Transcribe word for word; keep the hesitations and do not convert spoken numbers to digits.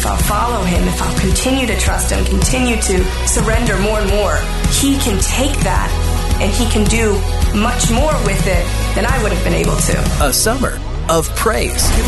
I'll follow him, if I'll continue to trust him, continue to surrender more and more, he can take that and he can do much more with it than I would have been able to. A summer of praise.